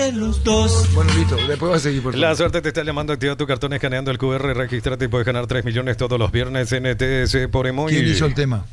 Los dos. Bueno, listo, después va a seguir por favor. La suerte te está llamando. Activa tu cartón escaneando el QR, registrate y puedes ganar 3 millones todos los viernes en NTS por Emoji. ¿Quién hizo el tema?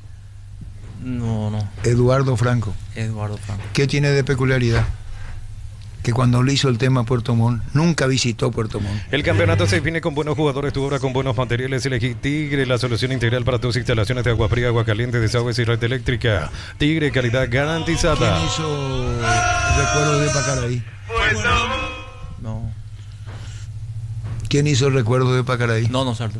No. Eduardo Franco. Eduardo Franco. ¿Qué tiene de peculiaridad? Que cuando le hizo el tema a Puerto Montt, nunca visitó Puerto Montt. El campeonato se define con buenos jugadores, tu obra con buenos materiales. Elegí Tigre, la solución integral para tus instalaciones de agua fría, agua caliente, desagües y red eléctrica. Tigre, calidad garantizada. ¿Quién hizo Recuerdos de Pacaraí? No. ¿Quién hizo Recuerdos de Pacaraí? No, Sartre.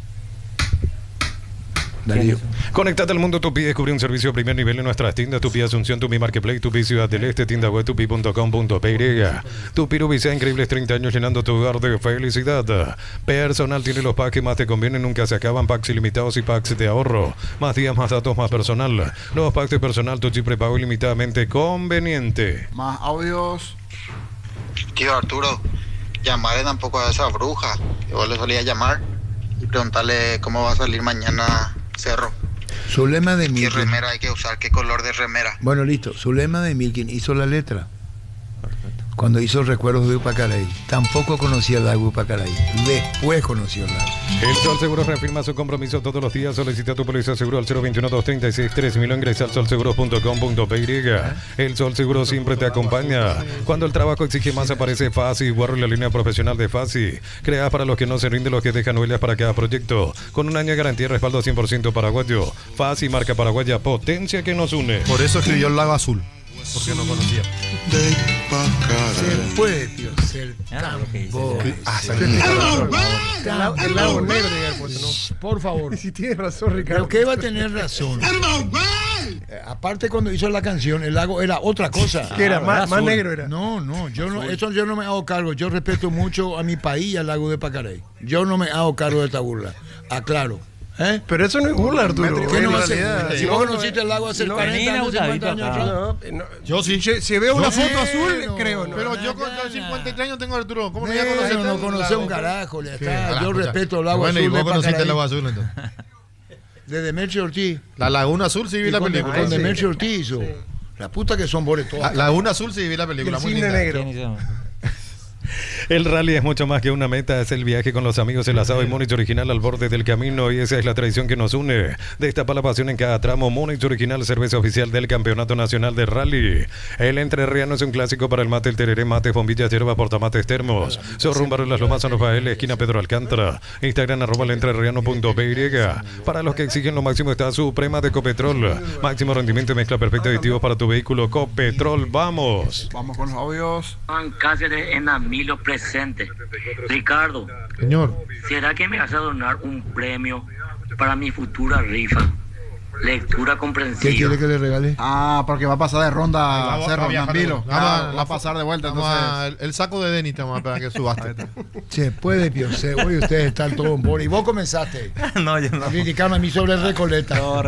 Darío. Conectate al mundo Tupi, descubre un servicio de primer nivel en nuestras tiendas. Tupi Asunción, Tupi Marketplace, Tupi Ciudad del Este, tienda web tupi.com.py. Tupi Rubicea, increíbles 30 años llenando tu hogar de felicidad. Personal tiene los packs que más te convienen, nunca se acaban. Packs ilimitados y packs de ahorro. Más días, más datos, más personal. Nuevos packs de personal, tu chip prepago ilimitadamente conveniente. Más audios. Tío Arturo, llamarle tampoco a esa bruja. Yo le solía llamar y preguntarle cómo va a salir mañana Cerro. Su lema de ¿Qué Milken. remera hay que usar? ¿Qué color de remera? Bueno, listo. Su lema de Milken hizo la letra. Cuando hizo Recuerdos de Upacaraí. Tampoco conocía el lago Upacaraí. Después conoció el lago. El Sol Seguro reafirma su compromiso todos los días. Solicita tu póliza seguro al 021-236-3000 o ingresa al solseguro.com.py. El Sol Seguro siempre te acompaña. Cuando el trabajo exige más, aparece Fasi. Guarro la línea profesional de Fasi. Crea para los que no se rinden, los que dejan huellas para cada proyecto. Con un año de garantía y respaldo 100% paraguayo. Fasi, marca paraguaya, potencia que nos une. Por eso escribió el Lago Azul, porque no conocía. Se puede, tío, ser lo que dice. El lago negro llega al puesto, ¿no? Por favor. Si tienes razón, Ricardo. Pero que va a tener razón. Aparte, cuando hizo la canción, el lago era otra cosa. Que era más negro era. No, eso yo no me hago cargo. Yo respeto mucho a mi país y al lago de Pacaraí. Yo no me hago cargo de esta burla. Aclaro. ¿Eh? Pero eso no es burla, Arturo. ¿Qué no En va a realidad, ser? Si vos conociste el lago hace 40 años, 50 años atrás. Yo sí. Si veo una foto azul, Bueno, creo. ¿No? Pero yo con 53 años tengo, Arturo. ¿Cómo no voy a conocer? No conoce un carajo. Le está. Yo escucha. respeto el lago Bueno, y azul vos de conociste el lago Pacaraí. azul, entonces. De Demetrio Ortiz. La Laguna Azul sí vi Y la con película. con Demetrio Ortiz hizo. La puta que son bores todas. La Laguna Azul sí vi la película. El Muy cine linda. negro. El rally es mucho más que una meta, es el viaje con los amigos, el asado y Múnich original al borde del camino, y esa es la tradición que nos une. Destapa la pasión en cada tramo. Múnich original, cerveza oficial del Campeonato Nacional de Rally. El entrerriano es un clásico para el mate, el tereré, mate, bombillas, hierba, portamates, termos. Sorrumbar Las Lomas, San Rafael, esquina Pedro Alcántara. Instagram @elentreerriano.py. Para los que exigen lo máximo está Suprema de Copetrol. Máximo rendimiento y mezcla perfecta de aditivos para tu vehículo. Copetrol, vamos. Vamos con los audios. Juan Cáceres en Amilo presente. Ricardo, Señor. ¿será que me vas a donar un premio para mi futura rifa? Lectura ¿Qué comprensiva. quiere que le regale? Porque va a pasar de ronda a Cerro, viajar, Nambilo. vamos Va a pasar de vuelta, Vamos entonces. el saco de Denis, te vamos a esperar que subaste. Se puede, Pio. Hoy ustedes están todos en bola. Y vos comenzaste No, yo no. a criticarme a mí sobre Recoleta. No,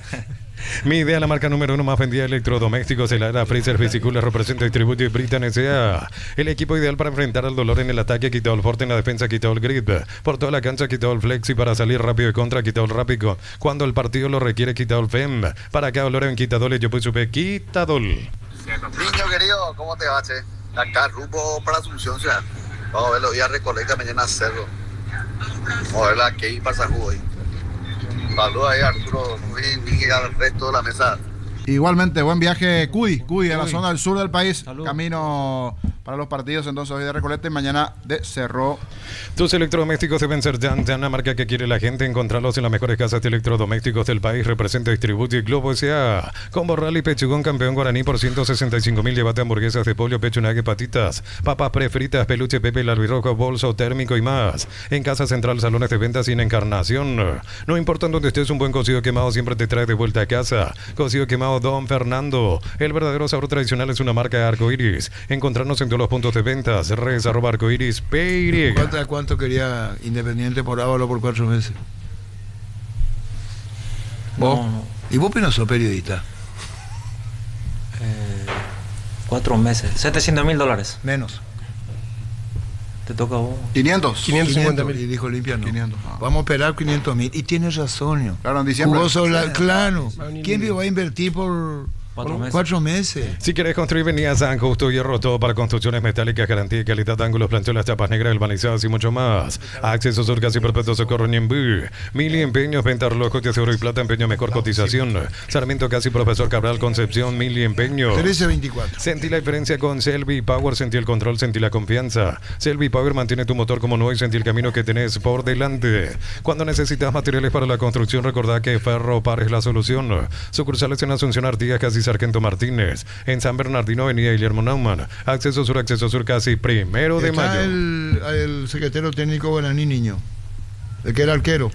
Mi idea, la marca número 1 más vendida de electrodomésticos, el era Freezer Physical, representa y distribuye Britain S.A. El equipo ideal para enfrentar al dolor en el ataque, quitado el forte en la defensa, quitado el grip. Por toda la cancha, quitado el flexi para salir rápido de contra, quitado el rápido. Cuando el partido lo requiere, quitado el FEM. Para cada dolor en quitador, yo pues supe quitador. Niño querido, ¿cómo te va, che? Acá rumbo para Asunción, ciudad. Vamos a ver los días Recoleta, mañana Cerro. Vamos a ver la que pasa jugo ahí. Saludos ahí, Arturo, y al resto de la mesa. Igualmente, buen viaje, Cuy, a la zona del sur del país. Salud. Camino para los partidos, entonces hoy de Recoleta y mañana de Cerro. Tus electrodomésticos deben ser Jan, la marca que quiere la gente. Encontrarlos en las mejores casas de electrodomésticos del país. Representa y distribuye Globo S.A. Combo Rally Pechugón Campeón Guaraní por 165.000. Llévate hamburguesas de pollo, pecho, nague, patitas, papas prefritas, peluche, pepe, albirrojo, bolso térmico y más. En Casa Central, salones de ventas sin encarnación. No importa en dónde estés, un buen cocido quemado siempre te trae de vuelta a casa. Cocido quemado Don Fernando. El verdadero sabor tradicional es una marca de Arcoiris. Encontrarnos en todos los puntos de ventas. Redes @arcoiris PY. ¿Cuánto quería Independiente por Ávalo por 4 meses? ¿Vos? No. ¿Y vos no sos periodista? 4 meses. $700.000. Menos. Te toca a vos. 500. 550.000. Y dijo Olimpia no. 500. Vamos a esperar 500.000. Y tienes razón, yo. Claro, en diciembre. Jugó sobre claro. Va a venir ¿Quién libre. va a invertir por 4 meses. 4 meses. Si quieres construir, vení a San Justo Hierro, todo para construcciones metálicas, garantía y calidad de ángulos, plancholas, chapas negras, galvanizadas y mucho más. Acceso Surcas y Perpetuo Socorro Ñembú. Mili Empeños, venta relojes de oro y plata, empeño mejor cotización. Sarmiento Casi Profesor Cabral Concepción, Mili Empeños. 1324. Sentí la diferencia con Selvi Power, sentí el control, sentí la confianza. Selvi Power mantiene tu motor como nuevo y sentí el camino que tenés por delante. Cuando necesitas materiales para la construcción, recordá que Ferro Par es la solución. Sucursales en Asunción Artigas, Casi Sargento Martínez. En San Bernardino, Avenida Guillermo Naumann. Acceso Sur Casi 1 de Está mayo. el secretario técnico Guaraní Niño, el que era arquero.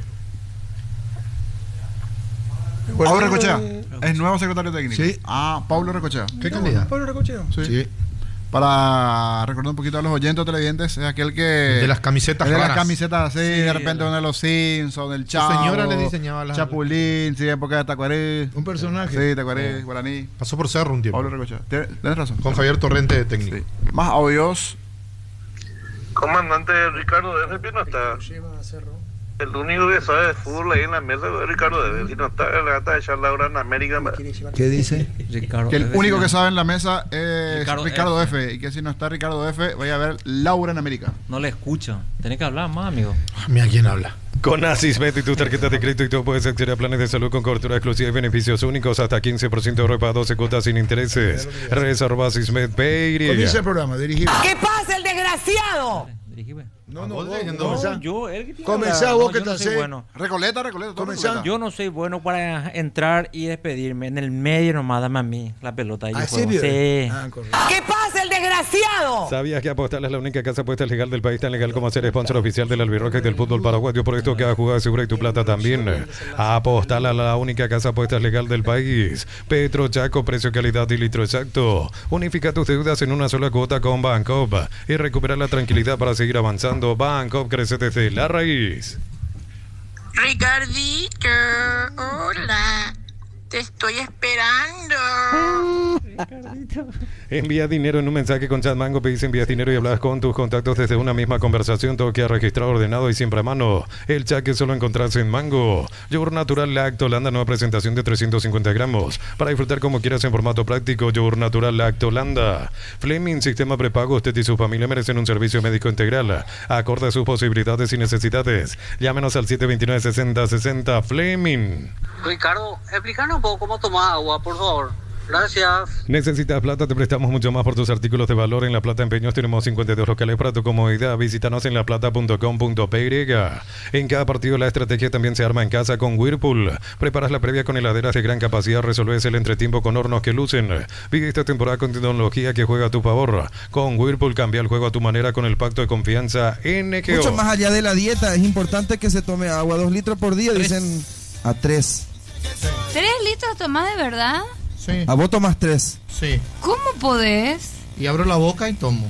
Pablo Recochea es nuevo secretario técnico. Sí. Pablo Recochea. ¿Qué calidad? Pablo Recocheo. Sí. Para recordar un poquito a los oyentes televidentes, es aquel que... De las camisetas de las raras. camisetas así, de repente uno de los Simpsons, del Chavo. señora le diseñaba las... Chapulín, sí, época de Tacuarí. Un personaje. Sí, Tacuarí, Guaraní. Pasó por Cerro un tiempo. Pablo Recochea. Tienes razón. Con Javier Torrente de técnico. Sí. Más audios. Comandante Ricardo de no está. El único que sabe de fútbol ahí en la mesa es Ricardo de si no está, le va a echar la hora en América. ¿Qué dice? Ricardo Que el F, único sí, que sabe en la mesa es Ricardo F. Y que si no está Ricardo F, vaya a ver Laura en América. no le escucha. Tenés que hablar más, amigo. Mira quién habla. Con Asismet y tu tarjeta de crédito y todo puedes acceder a planes de salud con cobertura exclusiva y beneficios únicos hasta 15% de ahorro para 12 cuotas sin intereses. Reserva Asismet Pay. Comienza el programa, dirigido. ¿Qué pasa, el desgraciado? Dirigime. No, vos vos, diciendo- comenzá. Yo, él que tiene Comenzá que hablar. vos No, que yo no te soy hacés. bueno. Recoleta, todo Comenzá. Recoleta. Yo no soy bueno para entrar y despedirme. En el medio nomás dame a mí la pelota. Y yo ¿Ah, juego. serio? Sí. Ah, correcto. ¿Qué pasa, el desgraciado? ¿Sabías que Apostal es la única casa apuesta legal del país, tan legal como ser sponsor oficial del albirroja y del fútbol paraguayo? Por esto que ha jugado segura y tu plata también. Apostal a la única casa apuesta legal del país. Petro Chaco, precio, calidad y litro exacto. Unifica tus deudas en una sola cuota con Bancop y recupera la tranquilidad para seguir avanzando. Bancop crece desde la raíz. Ricardito, hola. Te estoy esperando. Envía dinero en un mensaje con Chat Mango, pedís envías dinero y hablas con tus contactos desde una misma conversación, todo queda registrado, ordenado y siempre a mano. El chat que solo encontrás en Mango. Yogur natural Lactolanda, nueva presentación de 350 gramos. Para disfrutar como quieras en formato práctico, yogur natural Lactolanda. Fleming, sistema prepago, usted y su familia merecen un servicio médico integral, acorde a sus posibilidades y necesidades. Llámenos al 729-6060 Fleming. Ricardo, explícanos un poco cómo tomar agua, por favor. Gracias. ¿Necesitas plata? Te prestamos mucho más por tus artículos de valor. En La Plata Empeños tenemos 52 locales para tu comodidad. Visítanos en laplata.com.py. En cada partido la estrategia también se arma en casa con Whirlpool. Preparas la previa con heladeras de gran capacidad. Resolves el entretiempo con hornos que lucen. Vive esta temporada con tecnología que juega a tu favor. Con Whirlpool cambia el juego a tu manera con el pacto de confianza NGO. Mucho más allá de la dieta, es importante que se tome agua. 2 litros por día, dicen a 3. 3 litros tomás de verdad. Sí. A vos tomás 3. Sí. ¿Cómo podés? Y abro la boca y tomo.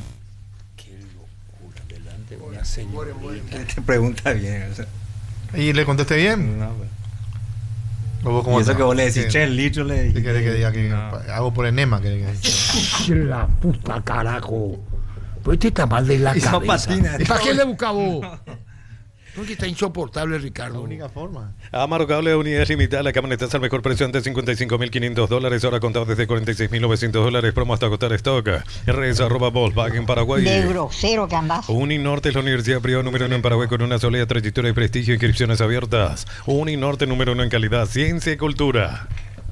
Te pregunta bien. O sea, ¿Y le contesté bien? no, pues. ¿O vos cómo Y eso andás? que vos le decís ¿Qué? 3 litros, le ¿Qué querés que diga? Que No. hago por enema. ¿Querés que diga? La puta carajo. Pues este está mal de la Hizo cabeza. patina. ¿Y para qué le busca vos? Porque está insoportable, Ricardo. La única forma. Amaro Cable de Unidades Limitadas, la camioneta al mejor precio antes $55.500, ahora contado desde $46.900, promo hasta agotar stock. Redes @ Volkswagen Paraguay. De grosero que andás. Uninorte es la universidad privada número 1 en Paraguay con una sólida trayectoria y prestigio, inscripciones abiertas. Uninorte número 1 en calidad, ciencia y cultura.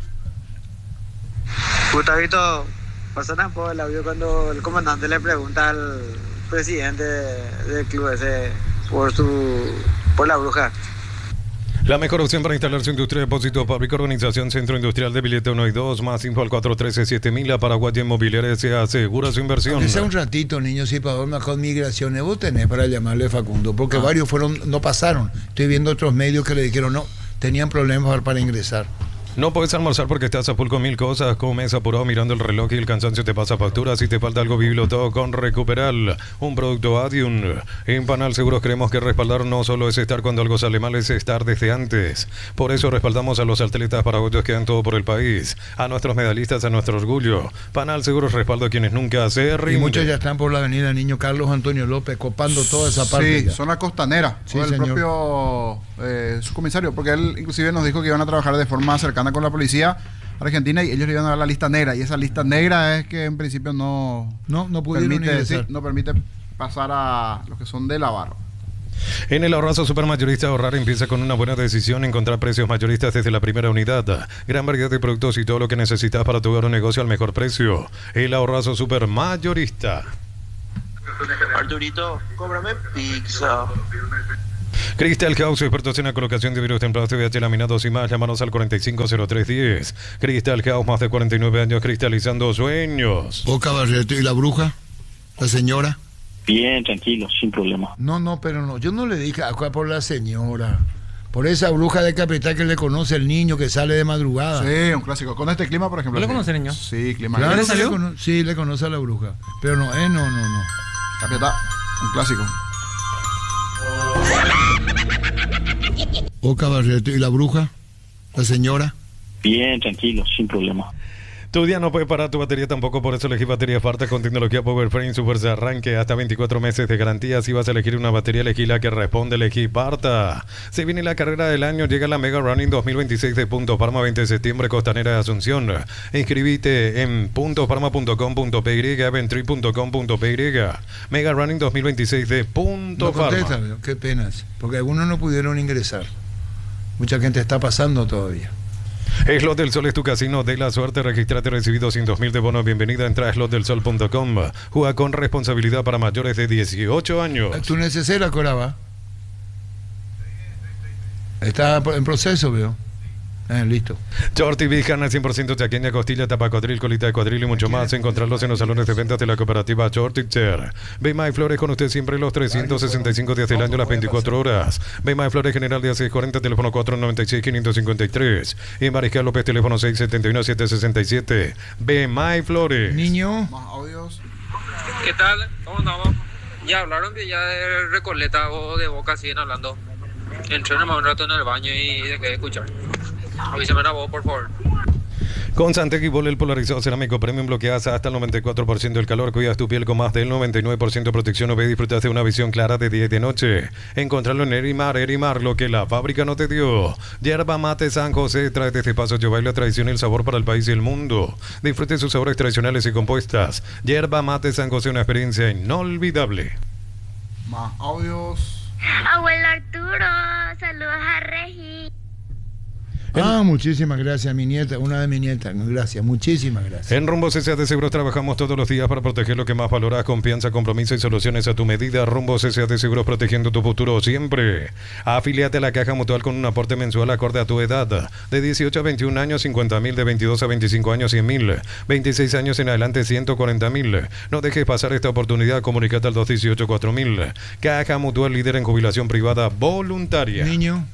Gustavito, pasa un poco el audio cuando el comandante le pregunta al presidente del club ese por la bruja. La mejor opción para instalar su industria de depósitos público, organización Centro Industrial de Billete 1 y 2, más info al 413-7000, Paraguay Inmobiliaria se asegura su inversión. Aunque sea un ratito, niños, sí, para ver con migraciones, vos tenés para llamarle Facundo, porque varios no pasaron. Estoy viendo otros medios que le dijeron no, tenían problemas para ingresar. No puedes almorzar porque estás a full con 1000 cosas. Comes apurado mirando el reloj y el cansancio te pasa factura. Si te falta algo, vívelo todo con Recuperal, un producto Adium. En Panal Seguros creemos que respaldar no solo es estar cuando algo sale mal, es estar desde antes. Por eso respaldamos a los atletas paraguayos que dan todo por el país, a nuestros medallistas, a nuestro orgullo. Panal Seguros respalda a quienes nunca se rinden. Y muchos ya están por la avenida Niño Carlos Antonio López, copando toda esa parte. Sí, ya. zona costanera. Sí, el señor. propio subcomisario, porque él inclusive nos dijo que iban a trabajar de forma cercana con la policía, Argentina y ellos le iban a dar la lista negra. Y esa lista negra es que en principio no pudieron permite, ingresar. no permite pasar a los que son de la barra. En el ahorrazo supermayorista, ahorrar empieza con una buena decisión, encontrar precios mayoristas desde la primera unidad, gran variedad de productos y todo lo que necesitas para tu hogar o negocio al mejor precio. El ahorrazo supermayorista. Arturito, cómprame pizza. Crystal House, expertos en la colocación de vidrios templados, TVH, laminados y más. Llámanos al 450310. Crystal House, más de 49 años cristalizando sueños. Boca Barreto y la bruja, la señora. Bien, tranquilo, sin problema. No, pero no, yo no le dije acá por la señora, por esa bruja de capital que le conoce el niño que sale de madrugada. Sí, un clásico. Con este clima, por ejemplo. ¿Le sí. conoce el niño? Sí, clima. Claro, ¿Le salió? sí, le conoce a la bruja, pero no, no. Capital, un clásico. Boca Barreto y la bruja, la señora. Bien, tranquilo, sin problema. Tu día no puede parar tu batería tampoco, por eso elegí batería Farta con tecnología PowerFrame Super de arranque hasta 24 meses de garantía. Si vas a elegir una batería, elegí la que responde, elegí Farta. Se viene la carrera del año, llega la Mega Running 2026 de Punto Parma, 20 de septiembre, Costanera de Asunción. Inscribite en puntoparma.com.py, eventry.com.py. Mega Running 2026 de Punto No contesta, Parma. qué penas, porque algunos no pudieron ingresar. Mucha gente está pasando todavía. Slot del Sol es tu casino de la suerte. Registrate, recibe 200.000 de bonos. Bienvenida, entra a slotdelsol.com. Juega con responsabilidad para mayores de 18 años. ¿Tu necesidad, Coraba? Está en proceso, veo. Listo. Shorty Beef, carne 100% chaqueña, costilla, tapa cuadril, colita de cuadril y mucho más. Encontrarlos en los salones de ventas de la cooperativa Shorty Chair. Bema y Flores con usted siempre los 365 días del año, las 24 horas. Bema y Flores, General de 640, teléfono 496-553. Y Mariscal López, teléfono 679-767. Bema y Flores. Niño. Más audios. ¿Qué tal? ¿Cómo andamos? Ya hablaron de ya de Recoleta o de Boca, siguen hablando. Entré nomás un rato en el baño y dejé de escuchar. Avísame la voz, por favor. Con Santec y el polarizado cerámico premium bloqueas hasta el 94% del calor. Cuidas tu piel con más del 99% de protección. O ve y disfrutas de una visión clara de día y de noche. Encontrarlo en Erimar, lo que la fábrica no te dio. Yerba Mate San José trae desde Paso Yobay la tradición y el sabor para el país y el mundo. Disfrute sus sabores tradicionales y compuestas. Yerba Mate San José, una experiencia inolvidable. Más audios. Abuelo Arturo, saludos a Regi. Muchísimas gracias, mi nieta, una de mis nietas. Gracias, muchísimas gracias. En Rumbo CCA de Seguros trabajamos todos los días para proteger lo que más valoras: confianza, compromiso y soluciones a tu medida. Rumbo CCA de Seguros, protegiendo tu futuro siempre. Afíliate a la Caja Mutual con un aporte mensual acorde a tu edad. De 18 a 21 años, 50.000. De 22 a 25 años, 100.000. 26 años en adelante, 140.000. No dejes pasar esta oportunidad. Comunicate al 218-4000. Caja Mutual, líder en jubilación privada voluntaria. Niño.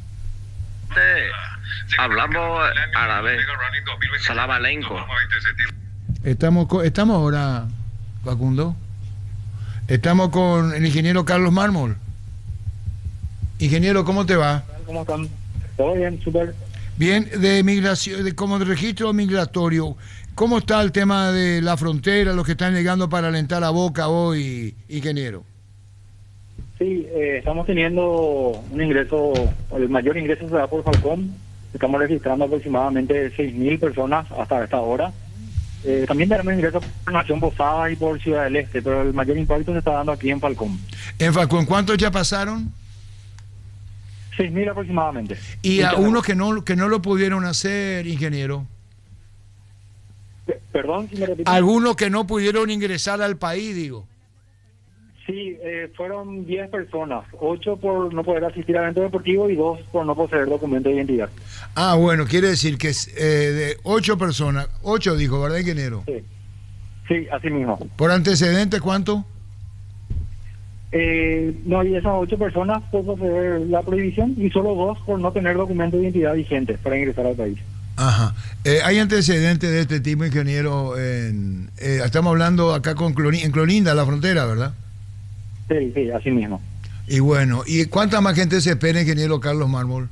Hablamos árabe. Salam aleikum. Estamos ahora, Facundo. Estamos con el ingeniero Carlos Mármol. Ingeniero, ¿cómo te va? ¿Cómo están? Todo bien, súper. Bien, de migración, como de registro migratorio, ¿cómo está el tema de la frontera, los que están llegando para alentar a Boca hoy, ingeniero? Sí, estamos teniendo un ingreso, el mayor ingreso se da por Falcón. Estamos registrando aproximadamente 6.000 personas hasta esta hora. También tenemos ingresos por Nación Posada y por Ciudad del Este, pero el mayor impacto se está dando aquí en Falcón. ¿En Falcón cuántos ya pasaron? 6.000 aproximadamente. ¿Y a unos que no lo pudieron hacer, ingeniero? Perdón, si me repite. Algunos que no pudieron ingresar al país, digo. Sí, fueron 10 personas, 8 por no poder asistir al evento deportivo y 2 por no poseer documento de identidad. Bueno, quiere decir que de 8 personas, 8 dijo, ¿verdad, ingeniero? Sí, así mismo. ¿Por antecedentes cuánto? No, y esas 8 personas por poseer la prohibición y solo 2 por no tener documento de identidad vigente para ingresar al país. Ajá. ¿Hay antecedentes de este tipo, ingeniero? Estamos hablando acá en Clorinda, la frontera, ¿verdad? Sí, así mismo. Y bueno, ¿y cuánta más gente se espera, ingeniero Carlos Mármol?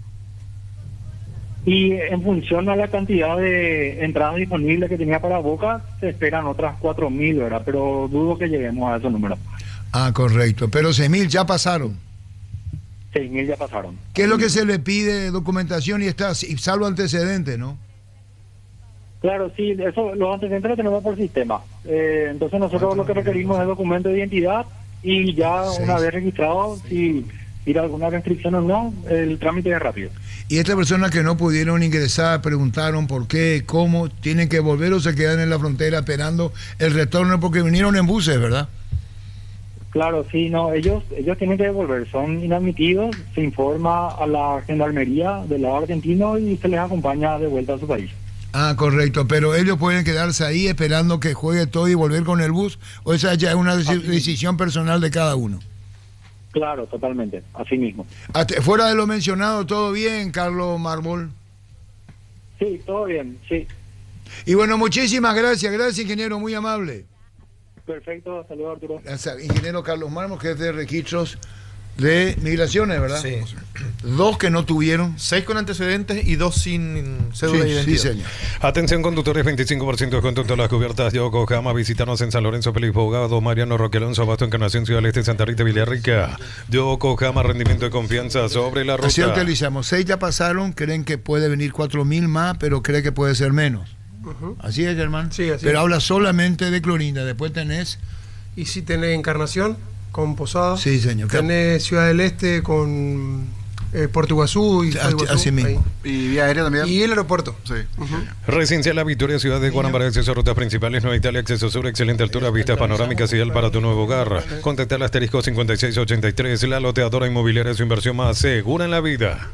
Y en función a la cantidad de entradas disponibles que tenía para Boca, se esperan otras 4.000, ¿verdad? Pero dudo que lleguemos a esos números. Correcto. Pero 6.000 ya pasaron. 6.000 ya pasaron. ¿Qué es lo que se le pide? Documentación y salvo antecedentes, ¿no? Claro, sí, eso, los antecedentes los tenemos por sistema. Entonces nosotros lo que requerimos es documento de identidad y ya una vez registrado, si ir a alguna restricción o no, el trámite es rápido. Y estas personas que no pudieron ingresar, preguntaron por qué, cómo, ¿tienen que volver o se quedan en la frontera esperando el retorno? Porque vinieron en buses, ¿verdad? Claro, sí, no, ellos tienen que devolver, son inadmitidos, se informa a la gendarmería del lado argentino y se les acompaña de vuelta a su país. Ah, correcto, pero ellos pueden quedarse ahí esperando que juegue todo y volver con el bus, o esa ya es una decisión personal de cada uno. Claro, totalmente, así mismo. Fuera de lo mencionado, ¿todo bien, Carlos Mármol? Sí, todo bien, sí. Y bueno, muchísimas gracias, ingeniero, muy amable. Perfecto, saludos Arturo. Gracias, ingeniero Carlos Mármol, jefe de registros de migraciones, ¿verdad? Sí. 2 que no tuvieron. 6 con antecedentes y 2 sin cédula de identidad. Sí, señor. Atención conductores, 25% de descuento en todas las cubiertas de Yokohama. Visítanos en San Lorenzo, Feliz Bogado, Mariano Roque Alonso, Abasto, Encarnación, Ciudad del Este, Santa Rita, Villarrica. Yokohama, rendimiento de confianza sobre la ruta. Así utilizamos. 6 ya pasaron, creen que puede venir 4.000 más, pero cree que puede ser menos. Así es, Germán. Sí, así pero es. habla solamente de Clorinda. Después tenés. Y si tenés Encarnación con Posada. Sí, señor. Tenés Ciudad del Este con Puerto Iguazú y así mismo. Y vía aérea también. Y el aeropuerto. Sí. Residencial La Victoria, ciudad de Guanabara, acceso a rutas principales, Nueva Italia, acceso sur, excelente altura, vistas panorámicas, ideal para tu nuevo hogar. Contacta al asterisco 5683, la loteadora inmobiliaria, su inversión más segura en la vida.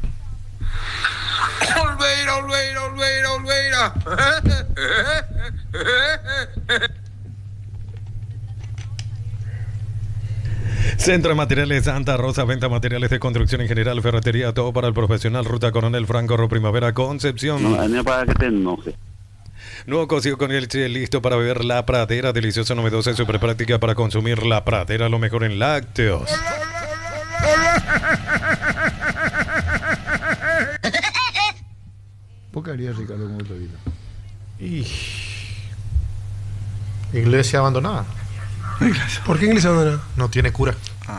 Olveira. Centro de Materiales Santa Rosa, venta materiales de construcción en general, ferretería, todo para el profesional, Ruta Coronel Franco, Primavera, Concepción. No, para que te enoje. Nuevo cocido con leche, listo para beber La Pradera, deliciosa, novedosa y súper práctica para consumir La Pradera, lo mejor en lácteos. ¿Por qué haría Ricardo con otra vida? Iglesia abandonada. ¿Por qué iglesia abandonada? No tiene cura.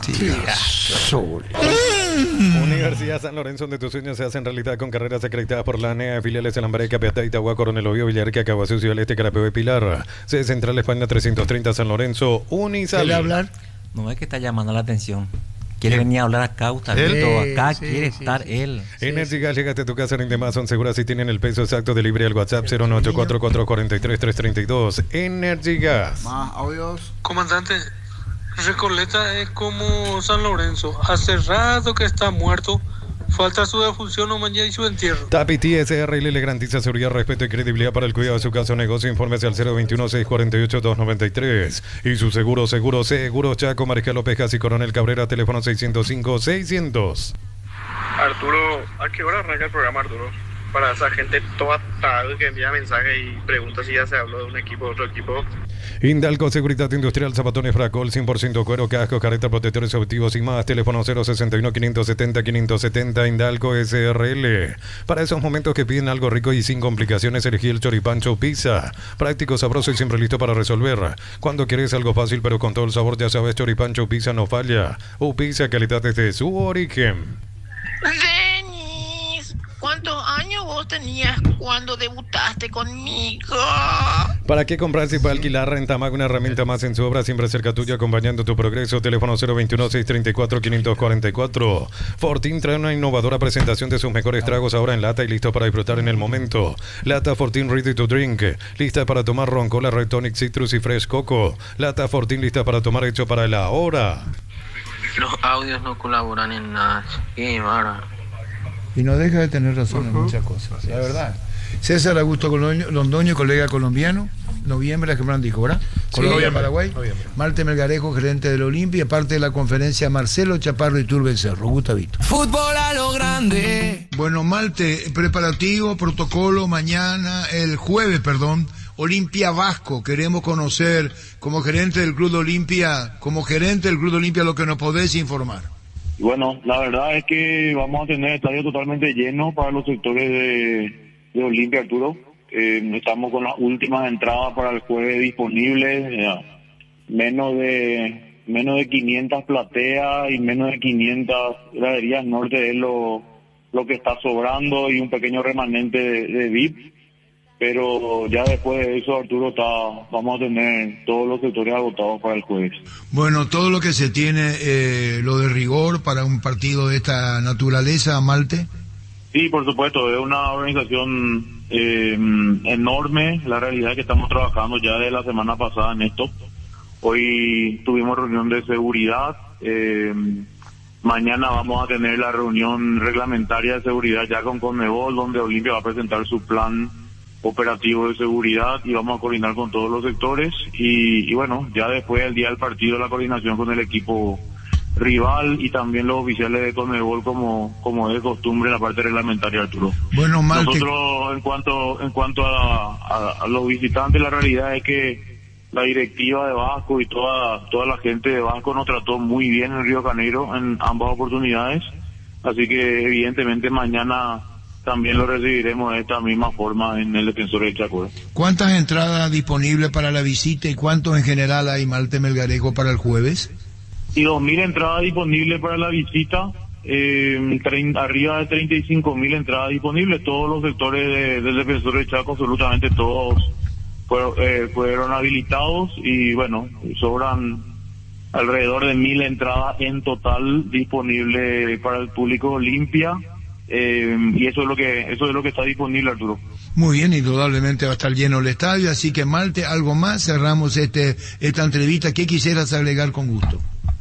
Universidad San Lorenzo, donde tus sueños se hacen realidad con carreras acreditadas por la ANEA, filiales en Lambaré, Capiatá, Itagua, Coronel Oviedo, Villarrica, Caguazú, Ciudad del Este, Carapeo y Pilar. Sede Central España 330 San Lorenzo, Unisal. ¿Quiere hablar? No es que está llamando la atención. Quiere venir a hablar acá, Gustavito. Acá quiere estar él. Energy Gas, llegaste a tu casa en demás, son seguras y tienen el peso exacto de libre al WhatsApp 09844433332. Energy Gas. Más audios. Comandante, Recoleta es como San Lorenzo. Hace rato que está muerto. Falta su defunción o mañana y su entierro. Tapiti SRL le garantiza seguridad, respeto y credibilidad para el cuidado de su casa o negocio. Infórmese al 021-648-293. Y su seguro Chaco, Mariscal López y Coronel Cabrera, teléfono 605-600. Arturo, ¿a qué hora arranca el programa, Arturo? Para esa gente toda tarde que envía mensajes y pregunta si ya se habló de un equipo o otro equipo. Indalco Seguridad Industrial, zapatones Fracol, 100% cuero, casco, careta, protectores auditivos y más. Teléfono 061-570-570. Indalco SRL. Para esos momentos que piden algo rico y sin complicaciones, elegí el Choripancho Pizza. Práctico, sabroso y siempre listo para resolver. Cuando quieres algo fácil pero con todo el sabor, ya sabes, Choripancho Pizza no falla. Pizza, calidad desde su origen. Denis, ¿cuántos años vos tenías cuando debutaste conmigo? ¿Para qué comprar si para alquilar? Rentamag, una herramienta más en su obra, siempre cerca tuya, acompañando tu progreso. Teléfono 021-634-544. Fortín trae una innovadora presentación de sus mejores tragos ahora en lata y listo para disfrutar en el momento. Lata Fortín Ready to Drink, lista para tomar ron, cola, Red Tonic, Citrus y Fresh Coco. Lata Fortín lista para tomar, hecho para el ahora. Los audios no colaboran en nada. Qué bárbaro. Y no deja de tener razón en muchas cosas, la verdad. César Augusto Londoño, colega colombiano, noviembre, que me han dicho, ¿verdad? Colombia, Paraguay. Marte Melgarejo, gerente del Olimpia, parte de la conferencia Marcelo Chaparro y Turbe Cerro. Gustavito. Fútbol a lo grande. Bueno, Malte, preparativo, protocolo, mañana, el jueves, perdón, Olimpia Vasco. Queremos conocer, como gerente del Club de Olimpia, lo que nos podés informar. Bueno, la verdad es que vamos a tener el estadio totalmente lleno para los sectores de Olimpia, Arturo. Estamos con las últimas entradas para el jueves disponibles. Menos de 500 plateas y menos de 500 graderías norte es lo que está sobrando y un pequeño remanente de VIP. pero ya después de eso, Arturo, vamos a tener todos los sectores agotados para el jueves. Bueno, todo lo que se tiene, lo de rigor para un partido de esta naturaleza, Malte. Sí, por supuesto, es una organización enorme. La realidad es que estamos trabajando ya de la semana pasada en esto. Hoy tuvimos reunión de seguridad. Mañana vamos a tener la reunión reglamentaria de seguridad ya con Conmebol, donde Olimpia va a presentar su plan operativo de seguridad y vamos a coordinar con todos los sectores. Y bueno, ya después del día del partido, la coordinación con el equipo rival y también los oficiales de Conmebol como es de costumbre en la parte reglamentaria, Arturo. Bueno, Malte, nosotros en cuanto a los visitantes, la realidad es que la directiva de Vasco y toda la gente de Vasco nos trató muy bien en Río de Janeiro en ambas oportunidades, así que evidentemente mañana también lo recibiremos de esta misma forma en el Defensor del Chaco. ¿Cuántas entradas disponibles para la visita y cuántos en general hay, Malte Melgarejo, para el jueves? Y 2.000 entradas disponibles para la visita, arriba de 35.000 entradas disponibles. Todos los sectores del Defensor del Chaco, absolutamente todos fueron habilitados y bueno, sobran alrededor de 1.000 entradas en total disponibles para el público Olimpia, y eso es lo que está disponible, Arturo. Muy bien, indudablemente va a estar lleno el estadio, así que Malte, algo más, cerramos esta entrevista. ¿Qué quisieras agregar con gusto?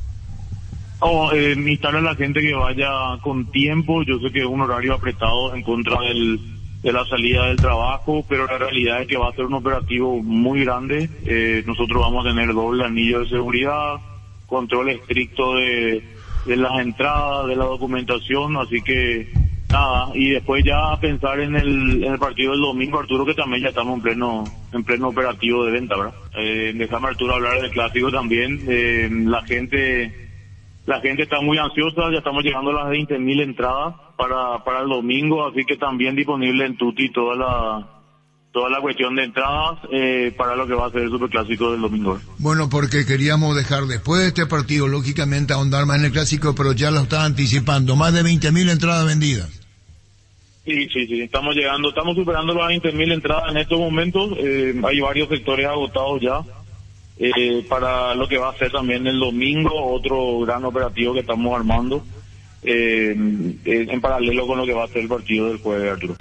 Invitar a la gente que vaya con tiempo. Yo sé que es un horario apretado en contra de la salida del trabajo, pero la realidad es que va a ser un operativo muy grande. Nosotros vamos a tener doble anillo de seguridad, control estricto de las entradas, de la documentación, así que nada, y después ya pensar en el partido del domingo, Arturo, que también ya estamos en pleno operativo de venta, ¿verdad? Déjame, Arturo, hablar del clásico también. La gente está muy ansiosa, ya estamos llegando a las 20.000 entradas para el domingo, así que también disponible en Tuti toda la cuestión de entradas para lo que va a ser el superclásico del domingo. Bueno, porque queríamos dejar después de este partido, lógicamente, ahondar más en el clásico, pero ya lo estaba anticipando, más de 20.000 entradas vendidas. Sí, estamos superando las 20.000 entradas en estos momentos. Hay varios sectores agotados ya para lo que va a ser también el domingo, otro gran operativo que estamos armando en paralelo con lo que va a ser el partido del jueves, Arturo.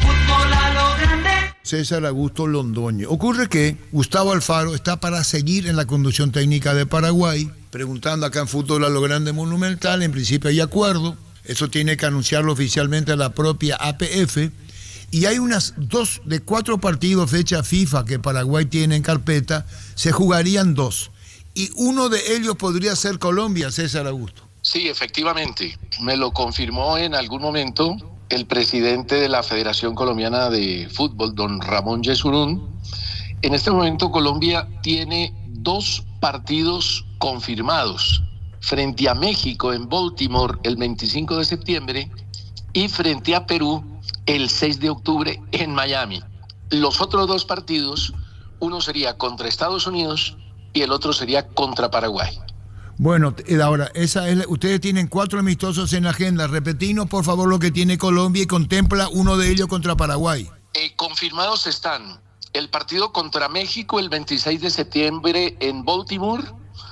César Augusto Londoño. Ocurre que Gustavo Alfaro está para seguir en la conducción técnica de Paraguay, preguntando acá en Fútbol a lo Grande Monumental. En principio hay acuerdo, eso tiene que anunciarlo oficialmente la propia APF, y hay unas 2 de 4 partidos fecha FIFA que Paraguay tiene en carpeta, se jugarían 2, y uno de ellos podría ser Colombia, César Augusto. Sí, efectivamente, me lo confirmó en algún momento el presidente de la Federación Colombiana de Fútbol, don Ramón Yesurún. En este momento Colombia tiene 2 partidos confirmados, frente a México en Baltimore el 25 de septiembre y frente a Perú el 6 de octubre en Miami. Los otros 2 partidos, uno sería contra Estados Unidos y el otro sería contra Paraguay. Bueno, ahora, ustedes tienen 4 amistosos en la agenda. Repetinos, por favor, lo que tiene Colombia y contempla uno de ellos contra Paraguay. Confirmados están el partido contra México el 26 de septiembre en Baltimore,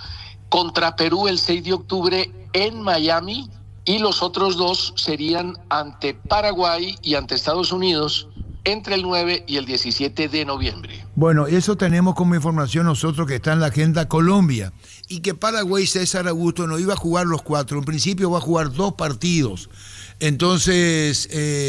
contra Perú el 6 de octubre en Miami, y los otros 2 serían ante Paraguay y ante Estados Unidos entre el 9 y el 17 de noviembre. Bueno, eso tenemos como información nosotros, que está en la agenda Colombia, y que Paraguay, César Augusto, no iba a jugar los 4, en principio va a jugar 2 partidos. Entonces,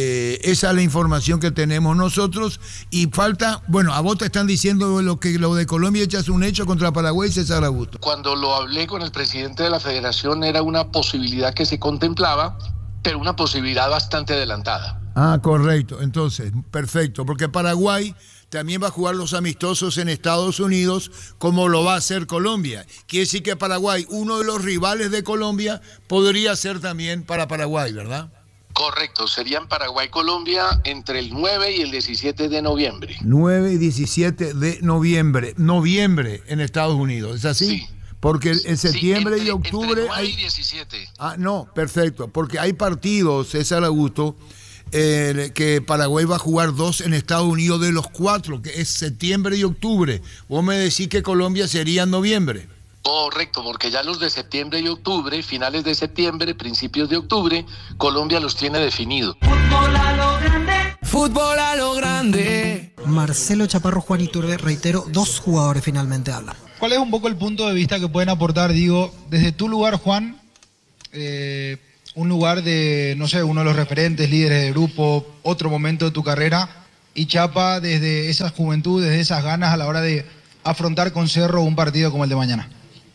esa es la información que tenemos nosotros, y falta, bueno, a vos te están diciendo lo de Colombia ya es un hecho contra Paraguay, César Augusto. Cuando lo hablé con el presidente de la federación era una posibilidad que se contemplaba, pero una posibilidad bastante adelantada. Ah, correcto, entonces, perfecto, porque Paraguay también va a jugar los amistosos en Estados Unidos, como lo va a hacer Colombia. Quiere decir que Paraguay, uno de los rivales de Colombia, podría ser también para Paraguay, ¿verdad? Correcto, serían Paraguay-Colombia entre el 9 y el 17 de noviembre. 9 y 17 de noviembre. Noviembre en Estados Unidos, ¿es así? Sí. Porque en septiembre y octubre entre 9 hay... y 17. Ah, no, perfecto, porque hay partidos, César Augusto, que Paraguay va a jugar 2 en Estados Unidos de los 4, que es septiembre y octubre. Vos me decís que Colombia sería en noviembre. Correcto, porque ya los de septiembre y octubre, finales de septiembre, principios de octubre, Colombia los tiene definidos. Fútbol a lo grande. Fútbol a lo grande. Marcelo Chaparro, Juan Iturbe, reitero, 2 jugadores finalmente hablan. ¿Cuál es un poco el punto de vista que pueden aportar, digo, desde tu lugar, Juan, un lugar de, no sé, uno de los referentes, líderes de grupo, otro momento de tu carrera, y Chapa desde esa juventud, desde esas ganas a la hora de afrontar con Cerro un partido como el de mañana?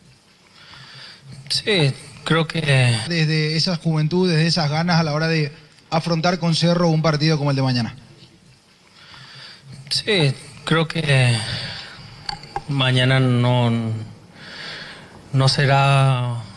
Sí, creo que... Desde esa juventud, desde esas ganas a la hora de afrontar con Cerro un partido como el de mañana. Sí, creo que mañana no será